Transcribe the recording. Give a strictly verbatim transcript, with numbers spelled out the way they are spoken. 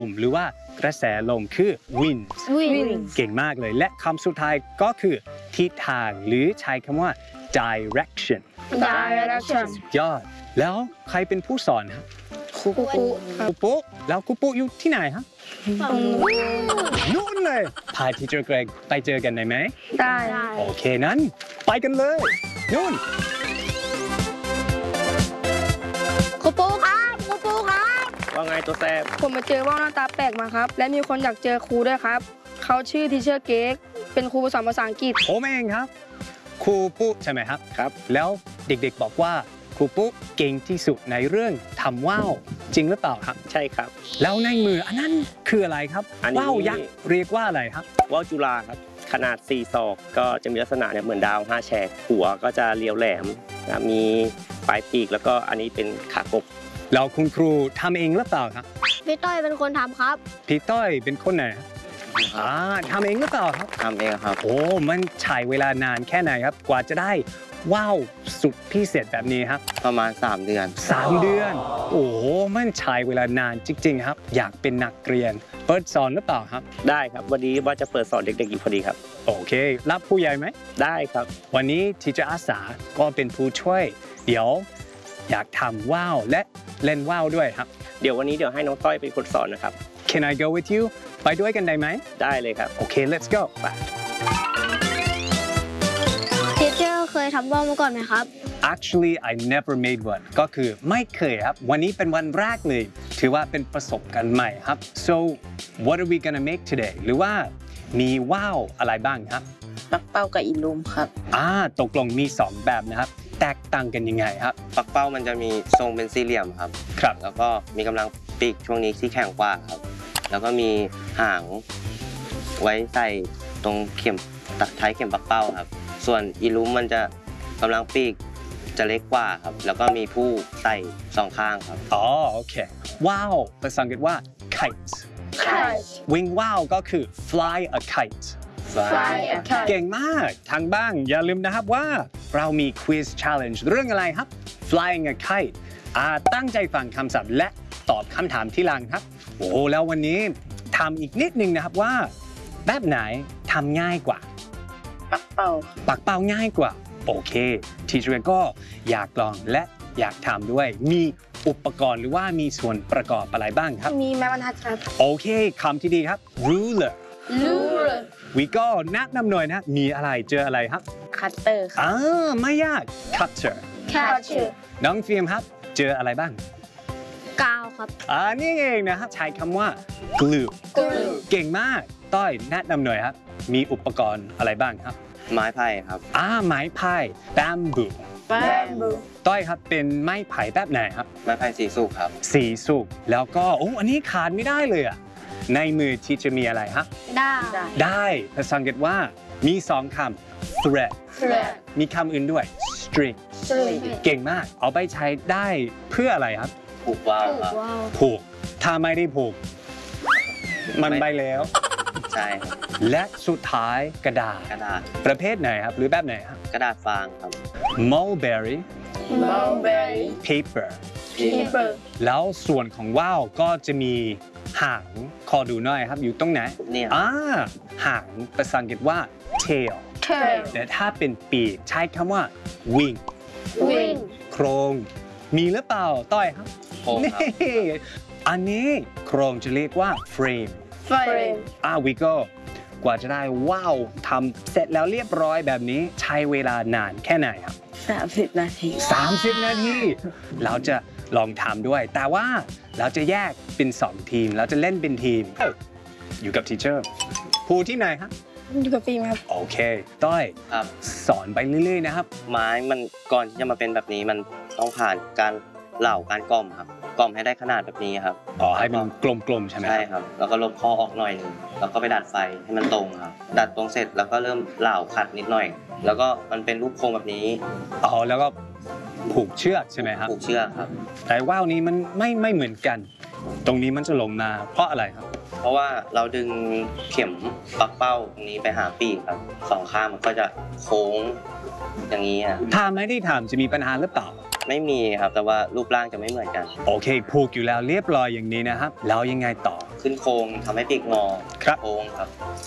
หรือว่ากระแสลมคือ wind เก่งมากเลยและคำสุดท้ายก็คือทิศทางหรือใช้คำว่า direction direction ยอดแล้วใครเป็นผู้สอนครับครูปุ๊ครูปุ๊แล้วครูปุ๊อยู่ที่ไหนฮะนู่นเลยพาทีเจอร์เกรกไปเจอกันได้ไหมได้โอเคนั้นไปกันเลยนู่นครูปุ๊ครับครูปุ๊ครับว่าไงตัวแสบผมมาเจอว่าวหน้าตาแปลกมาครับและมีคนอยากเจอครูด้วยครับเขาชื่อทีเชอร์เก๊กเป็นครูสอนภาษาอังกฤษผมเองครับครูปุ๊ใช่ไหมครับครับแล้วเด็กๆบอกว่าครูปุ๊เก่งที่สุดในเรื่องทำว่าวจริงหรือเปล่าครับใช่ครับแล้วในมืออันนั้นคืออะไรครับอันนี้ว่าวยักษ์เรียกว่าอะไรครับว่าวจุฬาครับขนาดสี่ศอกก็จะมีลักษณะเนี่ยเหมือนดาวห้าแฉกหัวก็จะเรียวแหลมนะมีปลายปีกแล้วก็อันนี้เป็นขากบแล้วคุณครูทำเองหรือเปล่าครับพี่ต้อยเป็นคนทำครับพี่ต้อยเป็นคนไหนครับอ่าทำเองหรือเปล่าครับทำเองครับโอ้มันใช้เวลานานแค่ไหนครับ กว่าจะได้ว่าวสุดพิเศษแบบนี้ครับประมาณสามเดือนสามเดือน โอ้โหมันใช้เวลานานจริงๆครับ อยากเป็นนักเรียนเปิดสอนหรือเปล่าครับได้ครับวันนี้ว่าจะเปิดสอนเด็กๆอยู่พอดีครับโอเค รับผู้ใหญ่ไหมได้ครับวันนี้ทีเจอร์อาสาก็เป็นผู้ช่วย เดี๋ยวอยากทำว่าวและเล่นว่าวด้วยครับเดี๋ยววันนี้เดี๋ยวให้น้องต้อยเป็นคนสอนนะครับ Can I go with you ไปด้วยกันได้ไหมได้เลยครับโอเค let's go ไปทีเชอร์เคยทำว่าวมาก่อนไหมครับ Actually I never made one ก็คือไม่เคยครับ วันนี้เป็นวันแรกเลย ถือว่าเป็นประสบการณ์ใหม่ครับ so what are we gonna make today หรือว่ามีว่าวอะไรบ้างครับปักเป้ากับอีลูมครับอ่าตกลงมีสองแบบนะครับ แตกต่างกันยังไงครับปักเป้ามันจะมีทรงเป็นสี่เหลี่ยมครับครับแล้วก็มีกำลังปีกช่วงนี้ที่แข็งกว่าครับ แล้วก็มีหางไว้ใส่ตรงเข็มตัดท้ายเข็มปักเป้าครับ ส่วนอีลุ้มมันจะกำลังปีกจะเล็กกว่าครับ แล้วก็มีผู้ใส่สองข้างครับอ๋อโอเคว่าวภาษาอังกฤษว่า kite วิ่งว่าวก็คือ fly a kite Fly a kite เก่งมากทางบ้างอย่าลืมนะครับว่าเรามี quiz challenge เรื่องอะไรครับ flying a kite อ่าตั้งใจฟังคำศัพท์และตอบคำถามที่หลังครับโอ้แล้ววันนี้ทำอีกนิดนึงนะครับว่า แบบไหนทำง่ายกว่าปักเป้าปักเป้าง่ายกว่า โอเคทีเชอร์ก็อยากลองและอยากทำด้วย มีอุปกรณ์หรือว่ามีส่วนประกอบอะไรบ้างครับมีไม้บรรทัดครับโอเคคำที่ดีครับ ruler ลูรวิก็แนะนำหน่อยนะมีอะไรเจออะไรครับคัตเตอร์ครับอ่าไม่ยาก cutter แคชเชอร์น้องฟิล์มครับ เจออะไรบ้างกาวครับอ่านี่เองนะครับใช้คำว่า glue กลูเก่งมากต้อยแนะนำหน่อยครับ มีอุปกรณ์อะไรบ้างครับไม้ไผ่ครับอ่าไม้พาย bamboo แบมบูต้อยครับเป็นไม้ไผ่แบบไหนครับไม้ไผ่สีสุกครับสีสุกแล้วก็โอ้อันนี้ขาดไม่ได้เลยอ่ะในมือที่จะมีอะไรฮะด้าได้ภาษาอังกฤษว่ามีสองคำ thread เทรดมีคำอื่นด้วย string สลิงเก่งมาก เอาไปใช้ได้เพื่ออะไรครับผูกว่าวครับว้าวผูก ถ้าไม่ได้ผูก มันไม่ไปแล้วใช่ครับและสุดท้ายกระดาษกระดาษประเภทไหนครับ หรือแบบไหนครับกระดาษฟางครับ mulberry มัลเบอร์รี่ paper พีเปอร์แล้วส่วนของว่าวก็จะมีหางขอดูหน่อยครับ อยู่ตรงไหนเนี่ยอ่าหางภาษาอังกฤษว่า tail เทรดแต่ถ้าเป็นปีกใช้คำว่า wing วิงโครง มีหรือเปล่าต้อยครับโค้งครับนี่อันนี้โครงจะเรียกว่า frame เฟรมอ่าวิโก้กว่าจะได้ว่าวทำเสร็จแล้วเรียบร้อยแบบนี้ใช้เวลานานแค่ไหนครับสามสิบนาทีสามสิบ นาที เราจะลองทำด้วย แต่ว่าเราจะแยกเป็นสองทีม เราจะเล่นเป็นทีม อยู่กับทีเชอร์ภูที่ไหนครับอยู่กับฟิล์มครับโอเค ต้อยครับสอนไปเรื่อยๆนะครับไม้มันก่อนที่จะมาเป็นแบบนี้มันต้องผ่านการเหล่าการกล่อมครับกล่อมให้ได้ขนาดแบบนี้ครับอ๋อ ให้มันกลมๆใช่ไหมใช่ครับ แล้วก็ลบข้อออกหน่อยหนึงแล้วก็ไปดัดไฟให้มันตรงครับ ดัดตรงเสร็จแล้วก็เริ่มเหล่าขัดนิดหน่อย แล้วก็มันเป็นรูปโค้งแบบนี้อ๋อ แล้วก็ผูกเชือกใช่ไหมครับผูกเชือกครับแต่ว่าวนี้มันไม่ไม่เหมือนกัน ตรงนี้มันจะลงมาเพราะอะไรครับเพราะว่าเราดึงเข็มปักเป้าตรงนี้ไปหาปีกครับสองข้างมันก็จะโค้งอย่างนี้อ่ะถ้าไม่ได้ทำจะมีปัญหาหรือเปล่าไม่มีครับแต่ว่ารูปร่างจะไม่เหมือนกันโอเค ผูกอยู่แล้วเรียบร้อยอย่างนี้นะครับ แล้วยังไงต่อขึ้นโครงทำให้ปีกงอครับโค้งครับ